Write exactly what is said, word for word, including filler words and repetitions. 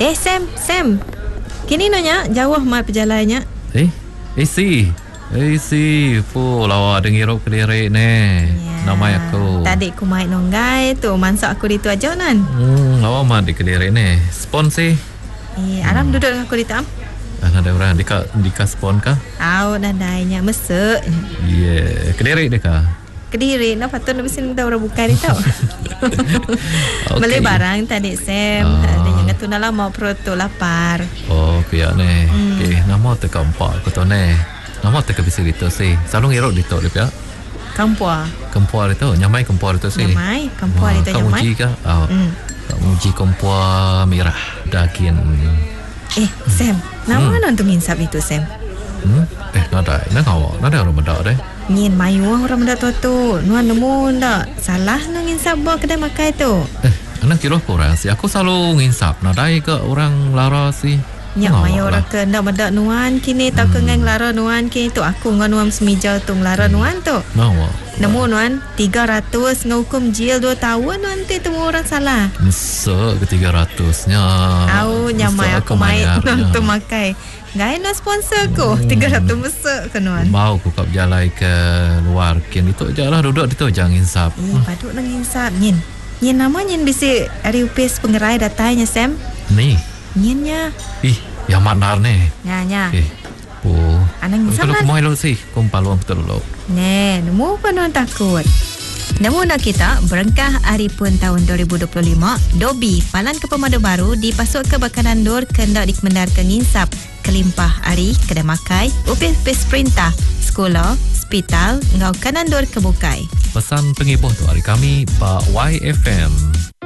Eh Sam, Sam. Kini nanya jauh mat perjalanannya. Eh, eh si. Eh si, pu lawa dengirup kediri ni. Ya. Nama aku. Tadi aku main nonggai tu, mansak aku di tu aja nan. Hmm, lawa mat di kediri ni. Spon si. Eh, aram hmm. duduk dengan aku di tam. Ada orang di ka di ka spon kah? Au nadainya mesek. Yeah, kediri deh kah? Kediri, nak patut nak mesti dah orang buka ni tau. Okay. Beli barang tadi Sam. Uh. Ada yang tu nak lama perut tu lapar. Oh, pihak ni. Hmm. Okay, nama tu keempat aku tu ni. Nama tu ke bisa itu sih. Selalu ngerok di tu dia pihak. Kampua. Kampua itu, nyamai kampua itu sih. Nyamai, kampua itu nyamai. Kamu uji kah? Oh. Hmm. Kamu uji kampua merah daging. Eh, Sam, nama hmm. nonton insap itu Sam. Hmm? Eh, nada, nak awak, nada orang benda deh. Nyin mayu orang benda tu tu. Nuan nemu ndak? Salah nang insap buat kedai makan tu. Eh, anak kira kurang sih. Aku selalu nginsap. Nada ke orang lara sih. Nyak mayu orang ke ndak benda nuan kini tak hmm. ke ngang lara nuan kini tu aku ngan nuan semija tu lara hmm. nuan tu. Nawa. Nemu nuan tiga ratus ngahukum jil dua tahun nanti temu orang salah. Mesek ke tiga ratusnya. Au nyamai aku main nonton makai. Gaya nak sponsor ko hmm. tiga ratus mesek ke nuan. Mau aku kap jalan ke luar kin itu je lah duduk di tu jangan insap. Eh, hmm. paduk nang insap nyin. Nyin nama nyin bisi ari upis pengerai datanya Sam. Ni. Nyinnya. Ih, yang manar ni. Nya nya. Eh. Oh. Anang insap. Kalau kemai lo sih, kumpaluan betul lo. Ne, nemu apa nuan takut. Namun nak kita berengkah hari pun tahun dua ribu dua puluh lima, Dobi palan ke pemadu baru dipasuk ke bakanan dur kendak dikemendar ke nginsap kelimpah hari kedai makai upis-upis perintah sekolah hospital ngau kanan dur kebukai. Pesan pengibuh tu hari kami Pak Y F M.